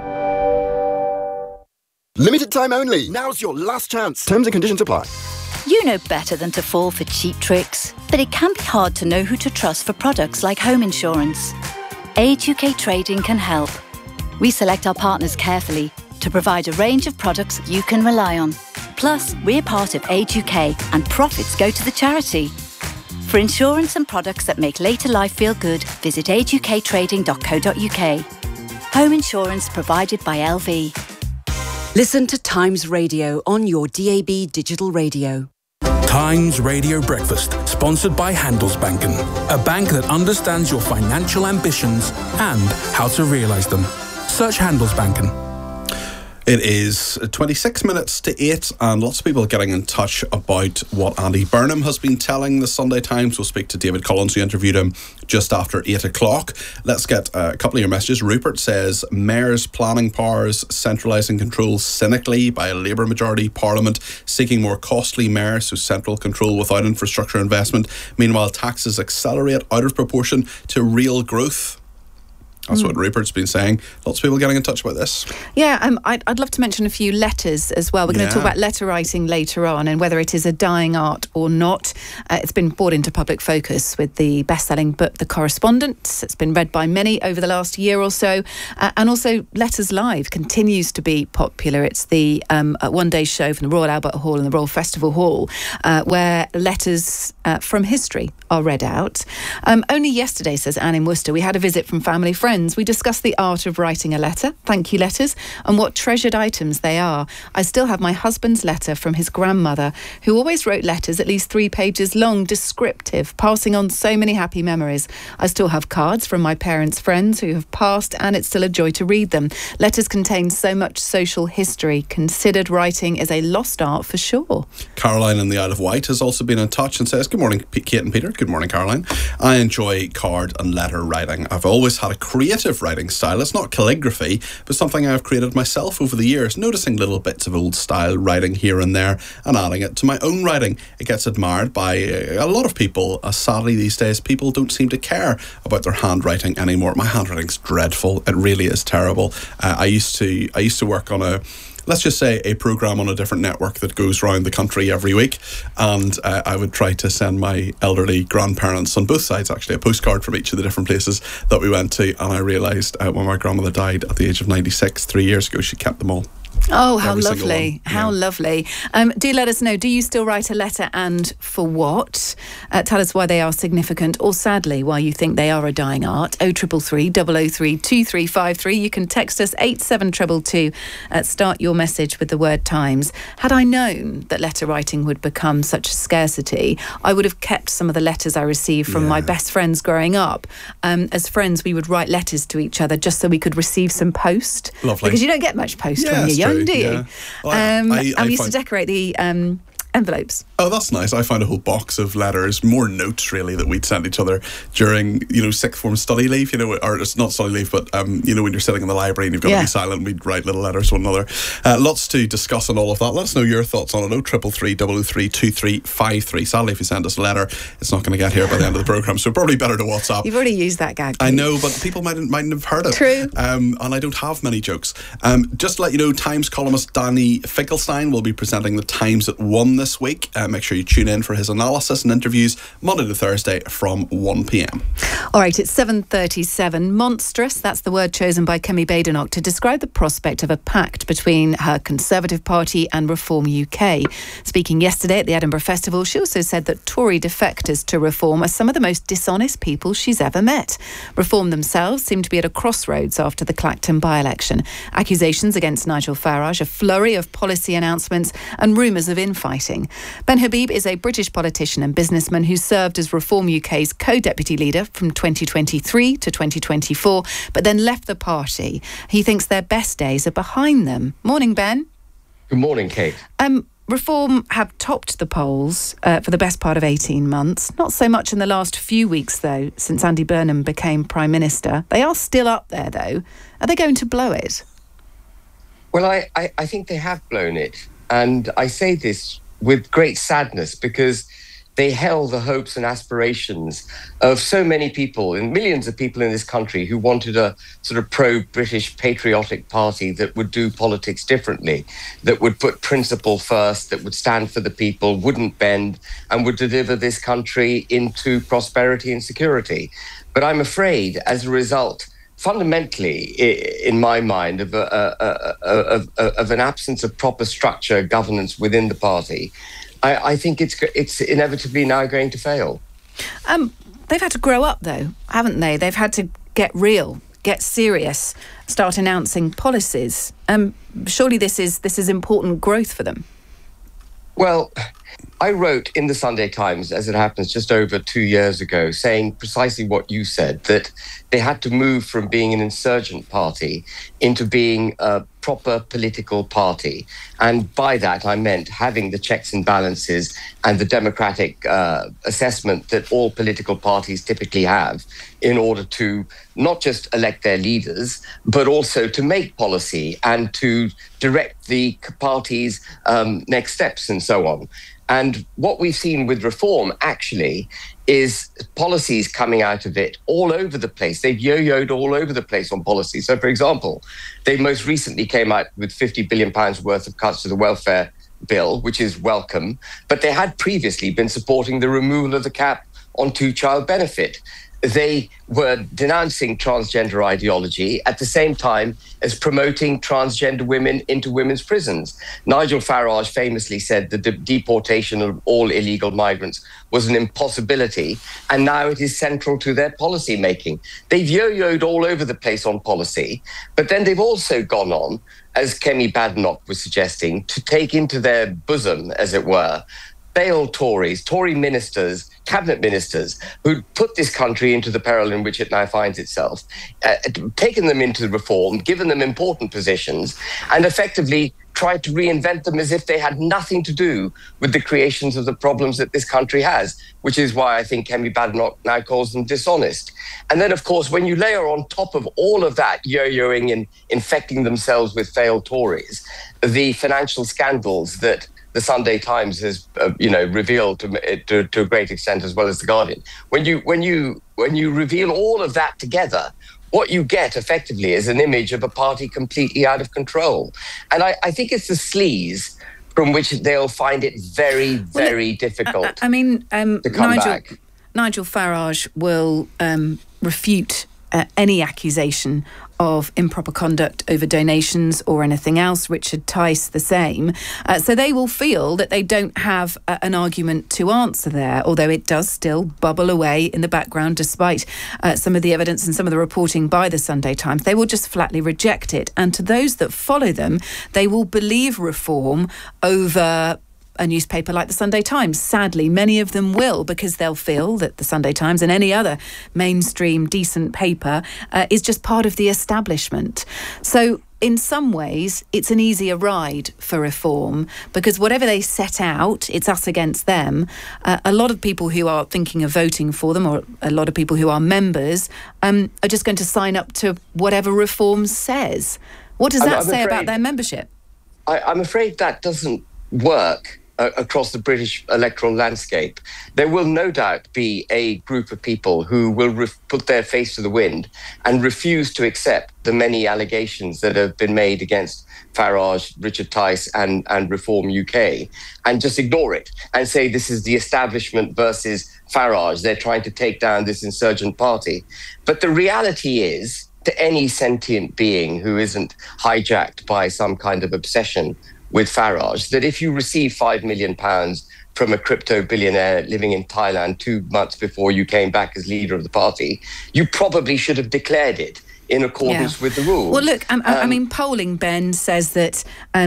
Limited time only. Now's your last chance. Terms and conditions apply. You know better than to fall for cheap tricks, but it can be hard to know who to trust for products like home insurance. Age UK Trading can help. We select our partners carefully to provide a range of products you can rely on. Plus, we're part of Age UK and profits go to the charity. For insurance and products that make later life feel good, visit ageUKtrading.co.uk. Home insurance provided by LV. Listen to Times Radio on your DAB digital radio. Times Radio Breakfast, sponsored by Handelsbanken, a bank that understands your financial ambitions and how to realise them. Search Handelsbanken. It is 26 minutes to 8 and lots of people getting in touch about what Andy Burnham has been telling the Sunday Times. We'll speak to David Collins, who interviewed him just after 8 o'clock. Let's get a couple of your messages. Rupert says, Mayor's planning powers centralising control cynically by a Labour majority parliament, seeking more costly mayors, so central control without infrastructure investment. Meanwhile, taxes accelerate out of proportion to real growth. That's what Rupert's been saying. Lots of people getting in touch about this. Yeah, I'd love to mention a few letters as well. We're going to talk about letter writing later on and whether it is a dying art or not. It's been brought into public focus with the best-selling book, The Correspondent. It's been read by many over the last year or so. And also Letters Live continues to be popular. It's the one-day show from the Royal Albert Hall and the Royal Festival Hall where letters from history are read out. Only yesterday, says Anne in Worcester, we had a visit from family friends. We discussed the art of writing a letter, thank you letters, and what treasured items they are. I still have my husband's letter from his grandmother, who always wrote letters at least 3 pages long, descriptive, passing on so many happy memories. I still have cards from my parents' friends who have passed, and it's still a joy to read them. Letters contain so much social history. Considered writing is a lost art for sure. Caroline in the Isle of Wight has also been in touch and says, good morning, Kate and Peter. Good morning, Caroline. I enjoy card and letter writing. I've always had a creative writing style. It's not calligraphy, but something I've created myself over the years, noticing little bits of old style writing here and there and adding it to my own writing. It gets admired by a lot of people. Sadly, these days, people don't seem to care about their handwriting anymore. My handwriting's dreadful. It really is terrible. I used to work on let's just say a programme on a different network that goes around the country every week, and I would try to send my elderly grandparents on both sides actually a postcard from each of the different places that we went to, and I realised when my grandmother died at the age of 96 3 years ago, she kept them all. Oh, how lovely. How lovely. Do let us know, do you still write a letter, and for what? Tell us why they are significant, or sadly why you think they are a dying art. 0333 003 2353. You can text us 87222. Start your message with the word Times. Had I known that letter writing would become such a scarcity, I would have kept some of the letters I received from my best friends growing up. As friends, we would write letters to each other just so we could receive some post. Lovely. Because you don't get much post when you're young, do you? Yeah. Well, and we used to decorate the envelopes. Oh, that's nice. I found a whole box of letters, more notes really, that we'd send each other during, sixth form study leave, or it's not study leave, but, when you're sitting in the library and you've got to be silent, we'd write little letters to one another. Lots to discuss on all of that. Let us know your thoughts on it. 0333 003 2353. Sadly, if you send us a letter, it's not going to get here by the end of the programme, so probably better to WhatsApp. You've already used that gag. I know, but people mightn't have heard it. True. And I don't have many jokes. Just to let you know, Times columnist Danny Finkelstein will be presenting the Times at 1 this week. Make sure you tune in for his analysis and interviews Monday to Thursday from 1 p.m. All right, it's 7:37. Monstrous, that's the word chosen by Kemi Badenoch to describe the prospect of a pact between her Conservative Party and Reform UK. Speaking yesterday at the Edinburgh Festival, she also said that Tory defectors to Reform are some of the most dishonest people she's ever met. Reform themselves seem to be at a crossroads after the Clacton by-election. Accusations against Nigel Farage, a flurry of policy announcements and rumours of infighting. Ben Habib is a British politician and businessman who served as Reform UK's co-deputy leader from 2023 to 2024, but then left the party. He thinks their best days are behind them. Morning, Ben. Good morning, Kate. Reform have topped the polls for the best part of 18 months. Not so much in the last few weeks, though, since Andy Burnham became Prime Minister. They are still up there, though. Are they going to blow it? Well, I think they have blown it. And I say this with great sadness because they held the hopes and aspirations of so many people and millions of people in this country who wanted a sort of pro-British patriotic party that would do politics differently, that would put principle first, that would stand for the people, wouldn't bend, and would deliver this country into prosperity and security. But I'm afraid, as a result, fundamentally, in my mind, of an absence of proper structure, governance within the party, I think it's inevitably now going to fail. They've had to grow up, though, haven't they? They've had to get real, get serious, start announcing policies. Surely this is important growth for them. Well, I wrote in the Sunday Times, as it happens, just over 2 years ago, saying precisely what you said, that they had to move from being an insurgent party into being a proper political party. And by that, I meant having the checks and balances and the democratic assessment that all political parties typically have in order to not just elect their leaders, but also to make policy and to direct the party's next steps and so on. And what we've seen with Reform, actually, is policies coming out of it all over the place. They've yo-yoed all over the place on policy. So, for example, they most recently came out with £50 billion worth of cuts to the welfare bill, which is welcome. But they had previously been supporting the removal of the cap on two-child benefit. They were denouncing transgender ideology at the same time as promoting transgender women into women's prisons. Nigel Farage famously said that the deportation of all illegal migrants was an impossibility, and now it is central to their policy making. They've yo-yoed all over the place on policy, but then they've also gone on, as Kemi Badenoch was suggesting, to take into their bosom, as it were, failed Tories, Tory ministers, cabinet ministers, who put this country into the peril in which it now finds itself, taken them into Reform, given them important positions, and effectively tried to reinvent them as if they had nothing to do with the creations of the problems that this country has, which is why I think Kemi Badenoch now calls them dishonest. And then, of course, when you layer on top of all of that, yo-yoing and infecting themselves with failed Tories, the financial scandals that the Sunday Times has, revealed to a great extent, as well as the Guardian. When you reveal all of that together, what you get effectively is an image of a party completely out of control. And I think it's the sleaze from which they'll find it very, very difficult to come back. Nigel Farage will refute any accusation of improper conduct over donations or anything else. Richard Tice the same. So they will feel that they don't have an argument to answer there, although it does still bubble away in the background despite some of the evidence and some of the reporting by the Sunday Times. They will just flatly reject it. And to those that follow them, they will believe Reform over a newspaper like the Sunday Times. Sadly, many of them will, because they'll feel that the Sunday Times and any other mainstream decent paper is just part of the establishment. So in some ways, it's an easier ride for Reform, because whatever they set out, it's us against them. A lot of people who are thinking of voting for them, or a lot of people who are members, are just going to sign up to whatever Reform says. What does that say about their membership? I'm afraid that doesn't work across the British electoral landscape. There will no doubt be a group of people who will put their face to the wind and refuse to accept the many allegations that have been made against Farage, Richard Tice and Reform UK, and just ignore it and say this is the establishment versus Farage. They're trying to take down this insurgent party. But the reality is, to any sentient being who isn't hijacked by some kind of obsession with Farage, that if you receive £5 million from a crypto billionaire living in Thailand 2 months before you came back as leader of the party, you probably should have declared it in accordance with the rules. Well, look, I mean, polling, Ben, says that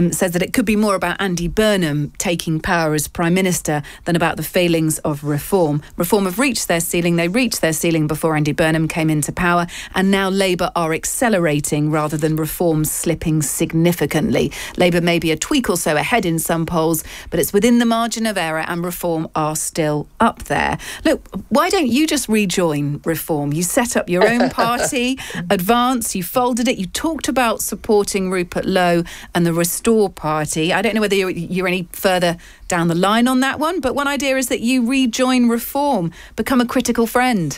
it could be more about Andy Burnham taking power as Prime Minister than about the failings of Reform. Reform have reached their ceiling. They reached their ceiling before Andy Burnham came into power, and now Labour are accelerating rather than Reform slipping significantly. Labour may be a tweak or so ahead in some polls, but it's within the margin of error, and Reform are still up there. Look, why don't you just rejoin Reform? You set up your own party, you folded it. You talked about supporting Rupert Lowe and the Restore Party. I don't know whether you're any further down the line on that one, but one idea is that you rejoin Reform, become a critical friend.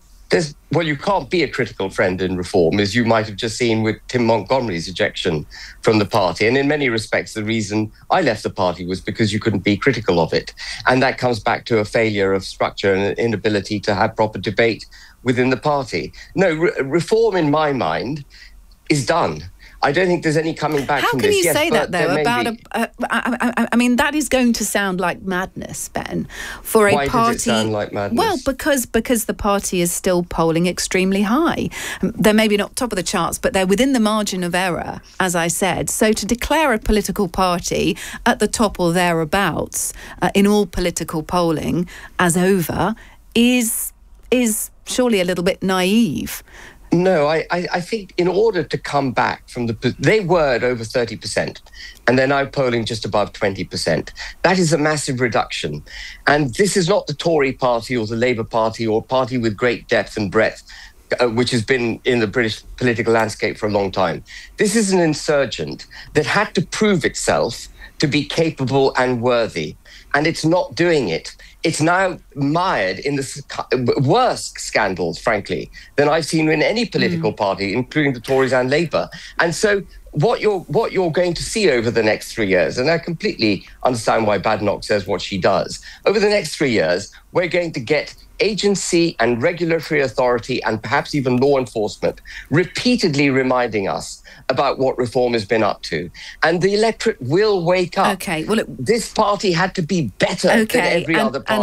Well, you can't be a critical friend in Reform, as you might have just seen with Tim Montgomery's ejection from the party. And in many respects, the reason I left the party was because you couldn't be critical of it. And that comes back to a failure of structure and an inability to have proper debate within the party. No, Reform, in my mind, is done. I don't think there's any coming back from this. How can you say that, though, about I mean, that is going to sound like madness, Ben, for a party... Why does it sound like madness? Well, because the party is still polling extremely high. They're maybe not top of the charts, but they're within the margin of error, as I said. So to declare a political party at the top or thereabouts in all political polling as over is surely a little bit naive. No, I think in order to come back from they were at over 30%, and they're now polling just above 20%. That is a massive reduction. And this is not the Tory party or the Labour Party or a party with great depth and breadth, which has been in the British political landscape for a long time. This is an insurgent that had to prove itself to be capable and worthy, and it's not doing it. It's now mired in the worst scandals, frankly, than I've seen in any political party, including the Tories and Labour. And so what you're going to see over the next 3 years, and I completely understand why Badenoch says what she does, over the next 3 years, we're going to get agency and regulatory authority and perhaps even law enforcement repeatedly reminding us about what reform has been up to. And the electorate will wake up. Okay, well, this party had to be better than every other party.